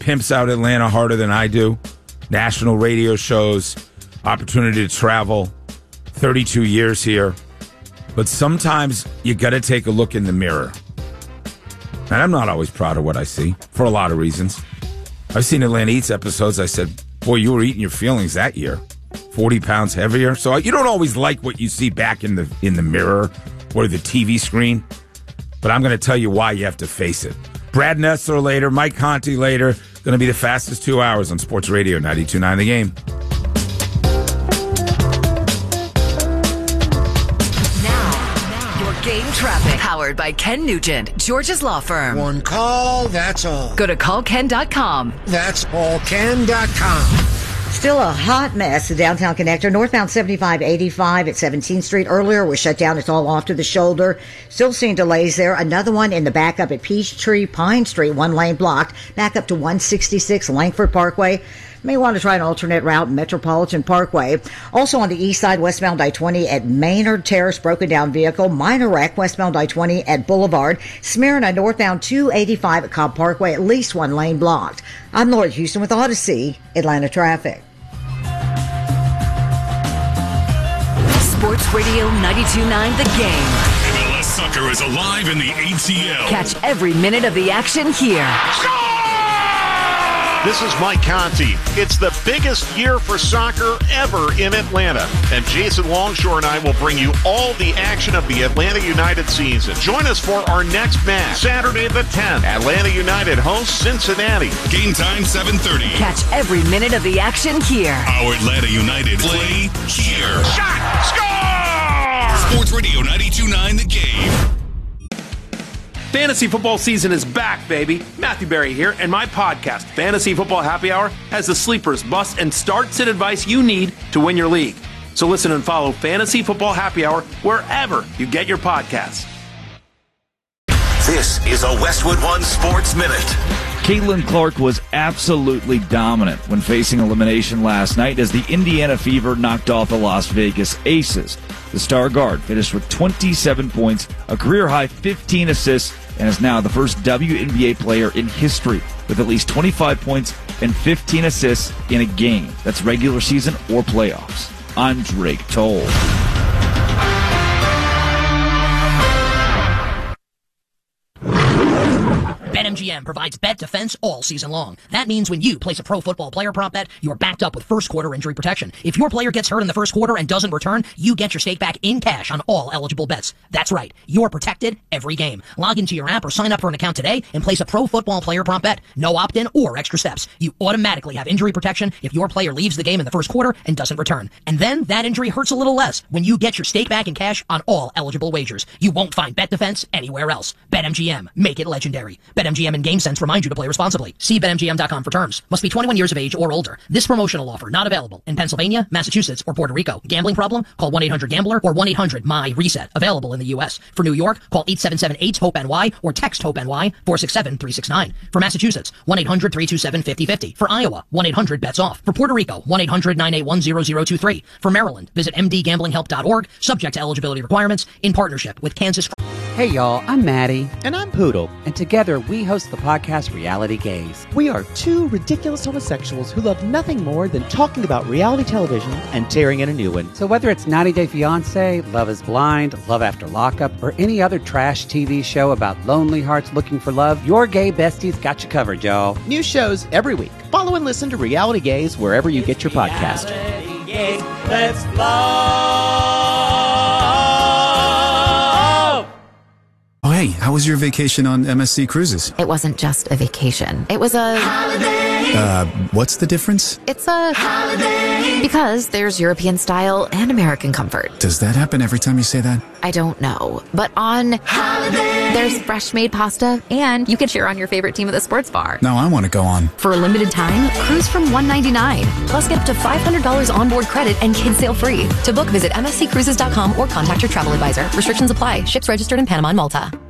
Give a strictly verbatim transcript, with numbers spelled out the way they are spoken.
pimps out Atlanta harder than I do. National radio shows, opportunity to travel, thirty-two years here. But sometimes you got to take a look in the mirror. And I'm not always proud of what I see for a lot of reasons. I've seen Atlanta Eats episodes. I said, boy, you were eating your feelings that year. forty pounds heavier. So you don't always like what you see back in the in the mirror or the T V screen. But I'm going to tell you why you have to face it. Brad Nessler later, Mike Conti later. Going to be the fastest two hours on Sports Radio ninety-two point nine The Game. Game traffic. Powered by Ken Nugent, George's Law Firm. One call, that's all. Go to call ken dot com. That's all ken dot com. Still a hot mess. The downtown connector, northbound seventy-five eighty-five at seventeenth Street. Earlier was shut down. It's all off to the shoulder. Still seeing delays there. Another one in the backup at Peachtree Pine Street. One lane blocked. Back up to one sixty-six Langford Parkway. May want to try an alternate route, Metropolitan Parkway. Also on the east side, westbound I twenty at Maynard Terrace, broken down vehicle. Minor wreck, westbound I twenty at Boulevard. Smyrna, northbound two eighty-five at Cobb Parkway, at least one lane blocked. I'm Lori Houston with Odyssey, Atlanta traffic. Sports Radio ninety-two point nine The Game. M L S Soccer is alive in the A T L. Catch every minute of the action here. This is Mike Conti. It's the biggest year for soccer ever in Atlanta. And Jason Longshore and I will bring you all the action of the Atlanta United season. Join us for our next match, Saturday the tenth. Atlanta United hosts Cincinnati. Game time seven thirty. Catch every minute of the action here. Our Atlanta United play here. Shot! Score! Sports Radio ninety-two point nine The Game. Fantasy football season is back, baby. Matthew Berry here, and my podcast, Fantasy Football Happy Hour, has the sleepers, busts, and start-sit advice you need to win your league. So listen and follow Fantasy Football Happy Hour wherever you get your podcasts. This is a Westwood One Sports Minute. Caitlin Clark was absolutely dominant when facing elimination last night as the Indiana Fever knocked off the Las Vegas Aces. The star guard finished with twenty-seven points, a career-high fifteen assists, and is now the first W N B A player in history with at least twenty-five points and fifteen assists in a game. That's regular season or playoffs. I'm Drake Toll. BetMGM provides bet defense all season long. That means when you place a pro football player prop bet, you're backed up with first quarter injury protection. If your player gets hurt in the first quarter and doesn't return, you get your stake back in cash on all eligible bets. That's right. You're protected every game. Log into your app or sign up for an account today and place a pro football player prop bet. No opt-in or extra steps. You automatically have injury protection if your player leaves the game in the first quarter and doesn't return. And then that injury hurts a little less when you get your stake back in cash on all eligible wagers. You won't find bet defense anywhere else. BetMGM. Make it legendary. BetMGM and GameSense remind you to play responsibly. See Bet M G M dot com for terms. Must be twenty-one years of age or older. This promotional offer not available in Pennsylvania, Massachusetts, or Puerto Rico. Gambling problem? Call one eight hundred gambler or one eight hundred M Y reset. Available in the U S. For New York, call eight seven seven eight hope N Y or text HOPE N Y four six seven three six nine. For Massachusetts, one eight hundred three two seven five zero five zero. For Iowa, one eight hundred bets off. For Puerto Rico, one eight hundred nine eight one zero zero two three. For Maryland, visit m d gambling help dot org. Subject to eligibility requirements in partnership with Kansas. Hey y'all, I'm Maddie. And I'm Poodle. And together we host the podcast Reality Gaze. We are two ridiculous homosexuals who love nothing more than talking about reality television and tearing in a new one. So whether it's ninety day fiance, Love is Blind, Love After Lockup, or any other trash T V show about lonely hearts looking for love, your gay besties got you covered, y'all. New shows every week. Follow and listen to Reality Gaze wherever you get your podcast. Reality Gaze, let's love. Oh, hey, how was your vacation on M S C Cruises? It wasn't just a vacation. It was a... Holiday. Uh, what's the difference? It's a... Holiday. Because there's European style and American comfort. Does that happen every time you say that? I don't know. But on... Holiday. There's fresh made pasta, and you can cheer on your favorite team at the sports bar. No, I want to go on. For a limited time, cruise from one ninety-nine. Plus get up to five hundred dollars onboard credit and kids sail free. To book, visit m s c cruises dot com or contact your travel advisor. Restrictions apply. Ships registered in Panama and Malta.